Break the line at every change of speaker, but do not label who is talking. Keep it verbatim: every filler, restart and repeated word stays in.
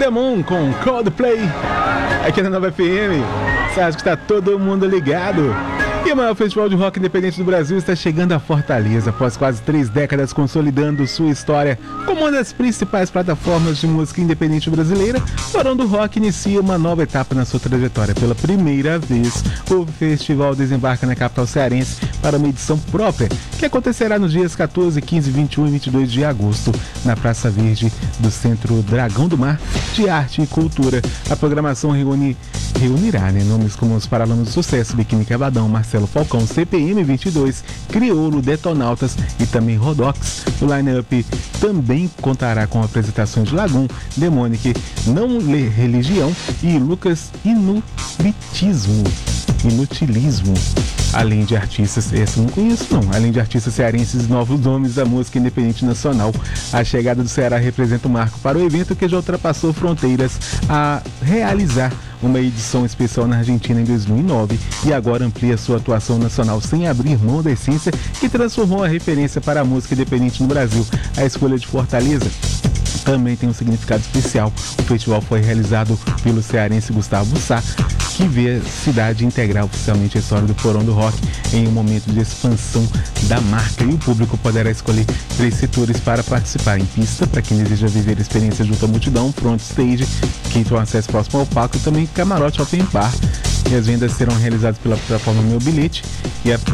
The Moon com Coldplay aqui na Nova F M. Você acha que está todo mundo ligado? E o maior festival de rock independente do Brasil está chegando a Fortaleza após quase três décadas consolidando sua história como uma das principais plataformas de música independente brasileira. O Porão do Rock inicia uma nova etapa na sua trajetória. Pela primeira vez, o festival desembarca na capital cearense para uma edição própria, que acontecerá nos dias quatorze, quinze, vinte e um e vinte e dois de agosto, na Praça Verde do Centro Dragão do Mar de Arte e Cultura. A programação reúne, reunirá né, nomes como os Paralamas do Sucesso, Biquíni Cavadão, Marcelo Falcão, C P M vinte e dois, Criolo, Detonautas e também Rodox. O line-up também contará com apresentações de Lagum, Demonic, Não Religião e Lucas Inubitismo. Inutilismo. Além de artistas, esse eu não conheço não, além de artistas cearenses e novos nomes da música independente nacional. A chegada do Ceará representa um marco para o evento, que já ultrapassou fronteiras a realizar uma edição especial na Argentina em dois mil e nove e agora amplia sua atuação nacional sem abrir mão da essência que transformou a referência para a música independente no Brasil. A escolha de Fortaleza também tem um significado especial. O festival foi realizado pelo cearense Gustavo Sá, que vê a cidade integrar oficialmente a história do Porão do Rock em um momento de expansão da marca, e o público poderá escolher três setores para participar: em pista, para quem deseja viver a experiência junto à multidão; front stage, quem tem um acesso próximo ao palco; e também camarote open bar. E as vendas serão realizadas pela plataforma Meu Bilhete, e a